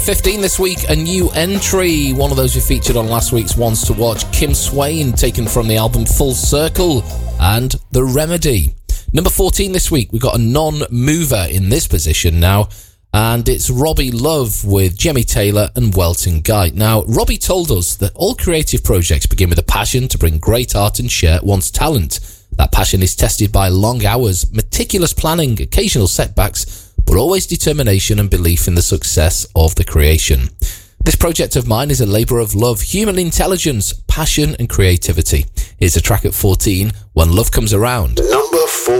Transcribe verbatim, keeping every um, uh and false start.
fifteen this week, a new entry. One of those we featured on last week's Ones to Watch, Kim Swain, taken from the album Full Circle, and The Remedy. Number fourteen this week, we got a non-mover in this position now, and it's Robbie Love with Jemmy Taylor and Welton Guy. Now, Robbie told us that all creative projects begin with a passion to bring great art and share one's talent. That passion is tested by long hours, meticulous planning, occasional setbacks, but always determination and belief in the success of the creation. This project of mine is a labour of love, human intelligence, passion and creativity. Here's a track at fourteen, When Love Comes Around. Number four.